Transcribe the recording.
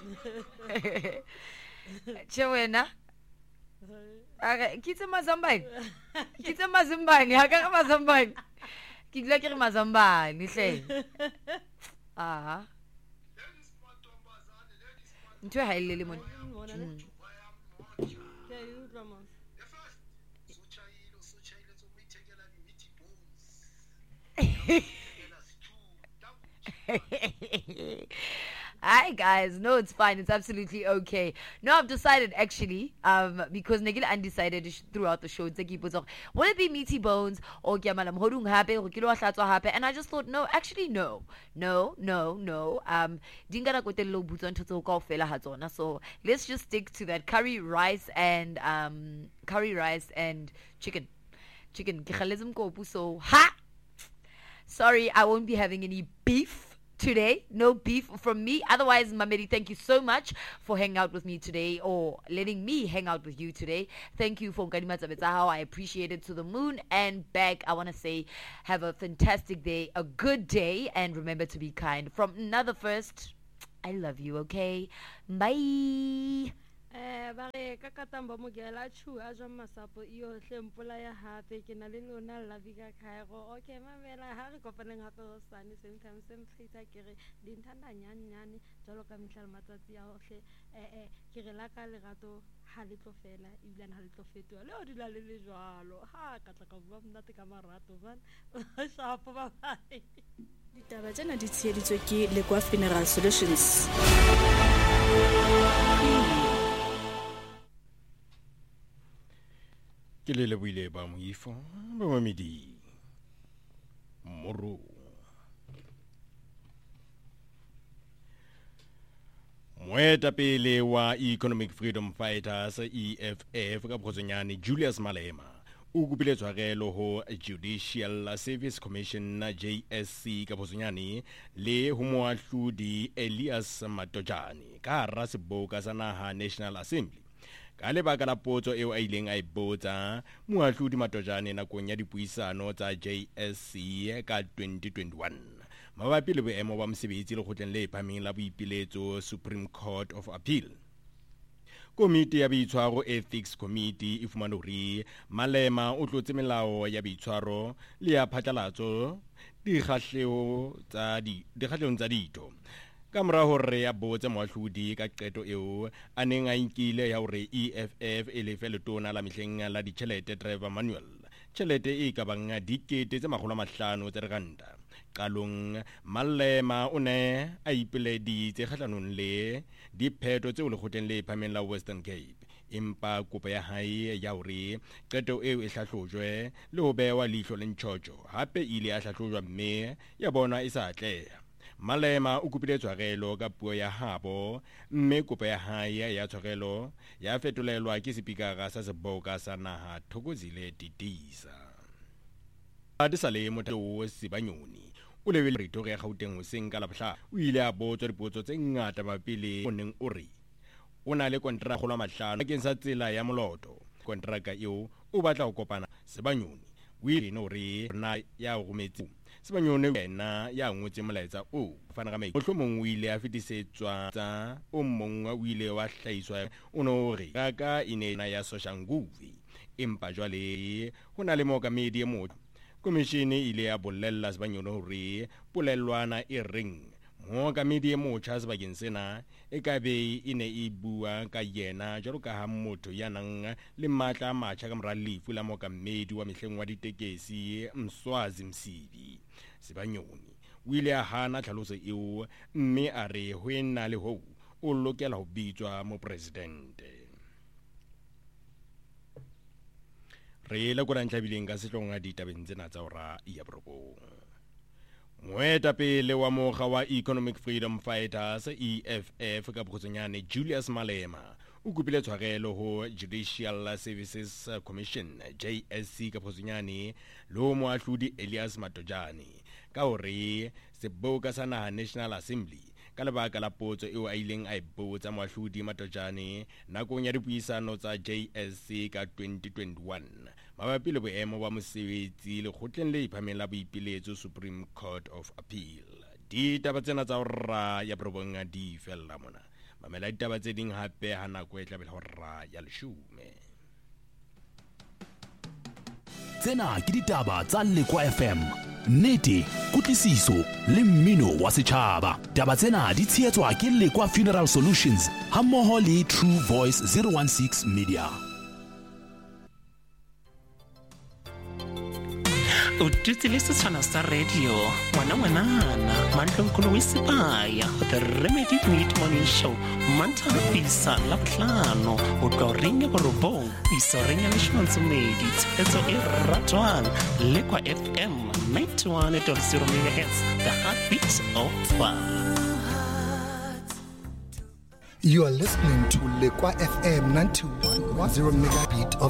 Chewena. Kitse Mazambane. Kitse Mazambane. Haka Mazambane. Kitla ke Mazambane hle. Ah. Ntwe ha ile le mona. Hi guys, no, it's fine. It's absolutely okay. No, I've decided actually, because Negil undecided throughout the show. Will it be meaty bones or Gyamalam Hodung Happy or Kilo Happy? And I just thought, no, actually, no. Dingara Kotelo Buton to call Fela Hazona. So let's just stick to that curry rice and chicken. So ha! Sorry, I won't be having any beef today. No beef from me. Otherwise, Mamedi, thank you so much for hanging out with me today, or letting me hang out with you today. Thank you for how I appreciate it, to the moon and back. I want to say have a fantastic day, a good day, and remember to be kind. From another first, I love you, okay? Bye. Bare ka katamba mogela chu a jwa masapo iyo hlempula ya hape ke na le lona la vika khaego. Okay mamela ha re kopaneng hape go sane same time same place ke re dinthanda nyanyane jalo ka mitlhal matsatsi ya ohle ke re la ka le gato ha le tlo fela iblan ha le tlo fetoa le o dila le jwalo ha ka tla ka bua mnate ka marato ban shapo ba bye. Ditaba tsena di tsheditswe ke Lekwa Funeral Solutions. Ke le buile ba moifo ba mamedi moro moetapele wa Economic Freedom Fighters EFF ka Botsonyane Julius Malema o kopile tshwarelo ho Judicial Service Commission JSC ka Botsonyane le ho moahlodi Elias Matojane ka hara seboka sa naha National Assembly. Ka lebaka la potso eo a ileng a ibotsa moahlodi Matojane nakong ya dipuisano tsa JSC ka 2021 mabapi le boemo ba mosebetsi le kgotleng le phameng la boipiletso Supreme Court of Appeal. Komiti ya boitshwaro Ethics Committee e fumane hore Malema o tlotse melao ya boitshwaro le ya phatlalatso dikgahlehong tsa dito. Ka mora hore ya botse moahlodi ka qeto eo a neng a inkile ya hore EFF e lefe letona la mehleng la ditjhelete driver manual tjhelete e ka bang dikete tse 500 tsa ranta. Qalong Malema o ne a ipeleditse kgahlanong le dipheto tseo le kgotleng le phameng la Western Cape, empa kopo ya hae ya hore qeto eo e hlahlojwe le ho bewa leihlo le ntjhotjo hape ile a hlahlojwa mme ya bona e sa atleha. Malema o kopile tshwarelo ka puo ya habo mme kopo ya hae ya tshwarelo ya fetolelwa ke sepikara sa seboka sa naha Thokozile Didisa. Adisale motho Sibanyoni o lebile rito ya Gauteng hoseng ka Labahla o ile a botswa dipotso tse ngata mapele o neng o re o na le kontraka kgolo mahlano ke sa tsela ya moloto. Kontraka eo o batla go kopana Sibanyoni o ile no re na ya go metsi Sibanyoni wena ya ngotse molaetsa o fana ka maikutlo mongwe o ile a fetisetswa tsa o mongwe o ile wa hlaiswa o no re ka inena ya Soshanguve empa jwale ho na le mokamedi e motho. Komishini ile ya bolella Sibanyoni hore polelwana e reng mokamedi e motjha sebakeng sena e ka be e ne e bua ka yena jalo ka ha motho ya nang le matla matjha ka mora lefu la mokamedi wa mehleng wa ditekesi Mswazi Msibi. Sibanyoni o ile a hana tlhaloso eo mme a re ho ena le ho o lokela ho bitswa mo presidente. Re la kora ntlabileng ka setlonga ditabeng tsena tsa ora ya borobong. Moetapele wa mokga wa Economic Freedom Fighters EFF ka Botsonyane Julius Malema o kopile tshwarelo ho Judicial Services Commission JSC ka Botsonyane le ho moahlodi Elias Matojane ka hore seboka sa naha National Assembly ka lebaka la potso eo a ileng a ibotsa moahlodi Matojane nakong ya dipuisano tsa JSC ka 2021 mabapi le boemo ba mosebetsi le kgotleng le iphameng la boipiletso Supreme Court of Appeal. Ditaba tsena tsa hora ya borobong di fella mona. mamela ditaba tse ding hape ha nako e tla bela hora ya 10. Tsena ke ditaba tsa Lekwa FM, nnete, kutlwisiso le mmino wa setjhaba. Taba tsena di tsheetswa ke Lekwa Funeral Solutions hammoho le True Voice 016 Media. O tutsi le setshwana sa radio ngwanana mandlonkolo we sepaya the Remedy Meat Morning Show manta pisa la bohlano o tlo ringa go robong iso ringa le shmantsumedi tsetso e ratwang Lekwa FM 91.0 MHz the heartbeat of fun. You are listening to Lekwa FM 92.0 megabit of